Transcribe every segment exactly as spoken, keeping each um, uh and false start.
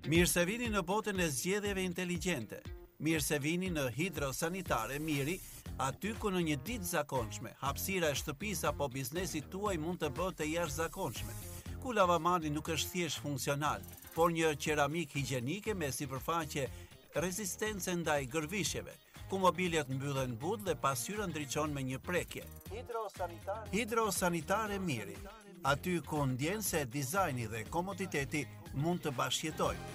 Mirë se vini në botën e zgjedhjeve inteligjente. Mirë se vini në Hidrosanitare Miri, aty ku në një ditë zakonshme, hapësira e shtëpisë apo biznesit tuaj mund të bëhet e jashtëzakonshme. Ku lavamani nuk është thjesht funksional, por një qeramik higjienike me sipërfaqe rezistence ndaj gërvishjeve, ku mobiljet mbyllen but dhe pasqyra ndriçon me një prekje. Hidrosanitare, Hidrosanitare Miri, aty ku ndjen se dizajni dhe komoditeti mund të bashkëjetojnë.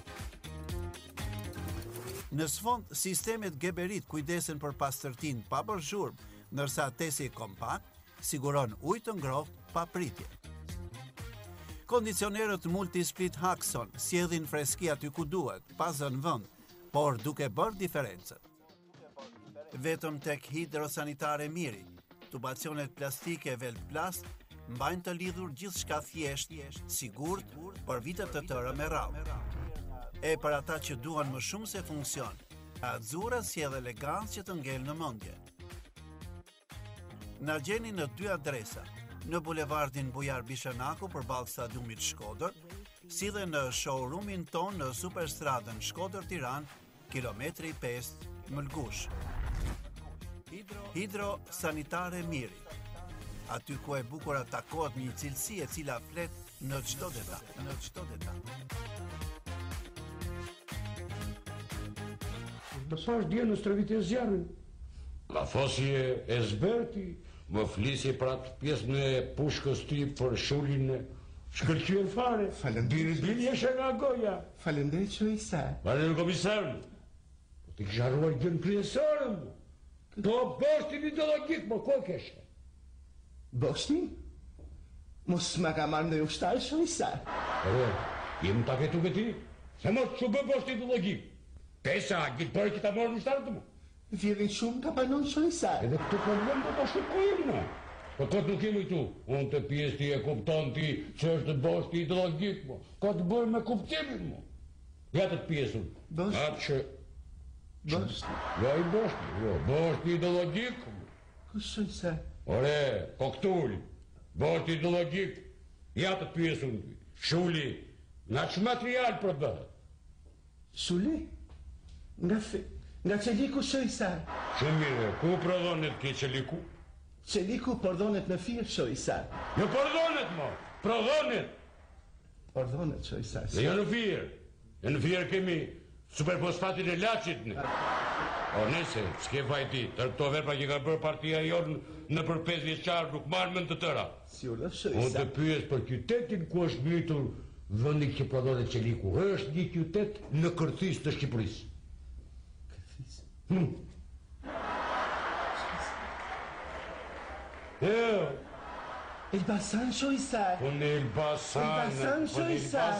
Në sfond, sistemet Geberit kujdesen për pastërtinë pa bërë zhurmë, ndërsa tesi kompakt siguron ujë të ngrohtë pa pritje. Kondicionerët Multisplit Haxon sjellin freski aty ku duhet, pa zënë vend, por duke bërë diferencën. Vetëm tek Hidrosanitare Miri, tubacionet plastike Velplast mbajnë të lidhur gjithçka thjesht, sigurt për vite të tëra me radhë. E për ata që duan më shumë se funksion, Azzurra sjell elegancë që të ngel në mendje. Na gjeni në dy adresa, në bulevardin Bujar Bishanaku përballë stadiumit Shkodër, si dhe në showroomin ton në Superstradën Shkodër-Tiranë, kilometri pesë, Mëlgush. Hidrosanitare Miri, aty ku e bukur takohet një cilësi e cila flet në çdo detaj, në çdo detaj. Sa është dje në stravitje zjarën? Ma fosje e zberti, më flisje për atë pjesën e pushkës ty për shullin e shkëlqyer fare. Faleminderit. Bili eshe nga goja. Faleminderit komisar. Faleminderit komisar. Po ti kisha harruar gjën kryesorën. Po boshtin ideologjik, po ko keshe? Boshtin? Mos ma ka marrë në ushtar komisar. Po, jem ta ketu me ti. Se mos që bë boshtin ideologjik. Pesa, gjithë përë që ta morë në shtarë të mu. Vjerin shumë të banon komisar. Edhe këtë problem po të shkojmë në. Po këtë nuk kemi tu. Unë të pjesë ti e kupton ti që është boshti ideologjik, mo. Ka të bërë me kuptimin, mo. Ja të të pjesën. Boshti? Atë që... Boshti? Ja i boshti, jo. Boshti ideologjik, mo. Kusë komisar? Ore, po këtull. Boshti ideologjik. Ja të të pjesën. Shulli. Nga që material për bëhet? Shulli? Nga fe... Nga qeliku shojësar. Shumë mire, ku prodhonet ke qeliku? Qeliku prodhonet në firë shojësar. Jo prodhonet, mo, prodhonet. Prodhonet shojësar. Dhe jo në firë. E në firë kemi superfosfatin e lachit në. O nese, s'ke fajti, tërë këto verpa që ka bërë partia jonë në për pesë vjeçar nuk marrë mend të tëra. Si u lë shojësar. Unë të pyes për qytetin ku është ngritur vendi që prodhonet qeliku. Është një qytet në kërthis të Shqipërisë. Hmm. Elbasan shojësar. Po në Elbasan. Elbasan shojësar.